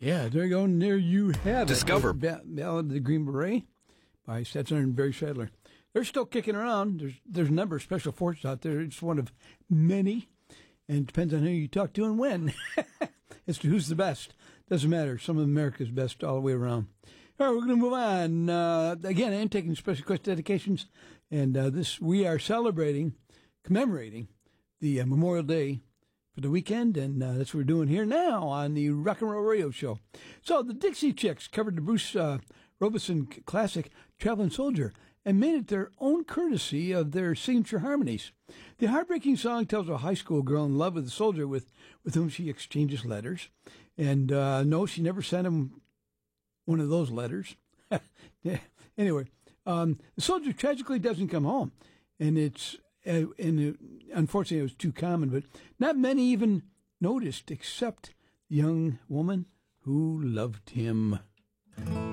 Yeah, there you go. And there you have Discover. it. Ballad of the Green Beret by Stetson and Barry Sadler. They're still kicking around. There's a number of special forces out there. It's one of many, and it depends on who you talk to and when as to who's the best. Doesn't matter. Some of America's best all the way around. All right, we're going to move on. Again, I'm taking special request dedications, and we are commemorating the Memorial Day for the weekend, and that's what we're doing here now on the Rock and Roll Radio Show. So the Dixie Chicks covered the Bruce Robeson classic Traveling Soldier and made it their own courtesy of their signature harmonies. The heartbreaking song tells of a high school girl in love with a soldier with whom she exchanges letters. And no, she never sent him one of those letters. Yeah. Anyway, the soldier tragically doesn't come home, and unfortunately it was too common, but not many even noticed except the young woman who loved him.